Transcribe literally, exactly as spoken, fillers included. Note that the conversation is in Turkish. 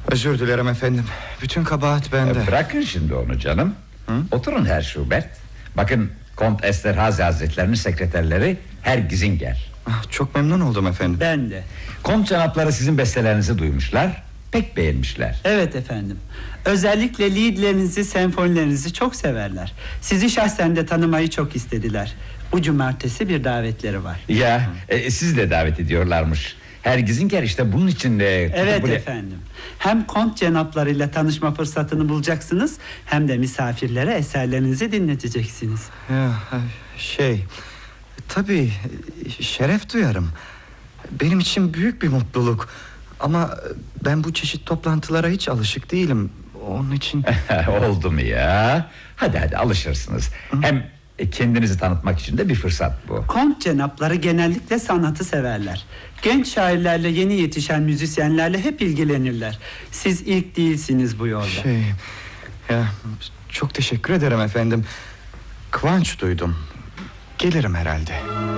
Özür dilerim efendim. Bütün kabahat bende. E, bırakın şimdi onu canım. Hı? Oturun Herr Schubert. Bakın Kont Esterhazy Hazretlerinin sekreterleri Herr Gizinger. Ah, çok memnun oldum efendim. Ben de. Kont canapları sizin bestelerinizi duymuşlar, pek beğenmişler. Evet efendim. Özellikle liedlerinizi, senfonilerinizi çok severler. Sizi şahsen de tanımayı çok istediler. Bu cumartesi bir davetleri var. Ya e, sizi de davet ediyorlarmış. Herr Gizinger işte bunun için de... Evet buraya... efendim. Hem kont cenaplarıyla tanışma fırsatını bulacaksınız, hem de misafirlere eserlerinizi dinleteceksiniz. Ya, şey... Tabii şeref duyarım. Benim için büyük bir mutluluk. Ama ben bu çeşit toplantılara hiç alışık değilim. Onun için... Oldu mu ya? Hadi hadi alışırsınız. Hı? Hem kendinizi tanıtmak için de bir fırsat bu. Kont cenapları genellikle sanatı severler. Genç şairlerle, yeni yetişen müzisyenlerle hep ilgilenirler. Siz ilk değilsiniz bu yolda. Şey... Ya, çok teşekkür ederim efendim. Kıvanç duydum. Gelirim herhalde.